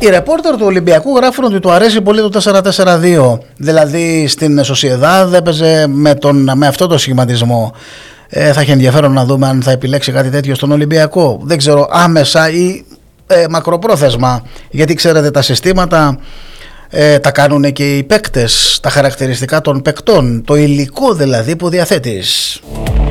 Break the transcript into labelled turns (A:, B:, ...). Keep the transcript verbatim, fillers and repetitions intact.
A: Οι ρεπόρτερ του Ολυμπιακού γράφουν ότι του αρέσει πολύ το τέσσερα τέσσερα δύο. Δηλαδή στην Σοσιεδάδ έπαιζε με, τον, με αυτό το σχηματισμό. Ε, θα έχει ενδιαφέρον να δούμε αν θα επιλέξει κάτι τέτοιο στον Ολυμπιακό. Δεν ξέρω άμεσα ή ε, μακροπρόθεσμα. Γιατί ξέρετε τα συστήματα ε, τα κάνουν και οι παίκτες, τα χαρακτηριστικά των παικτών. Το υλικό δηλαδή που διαθέτεις.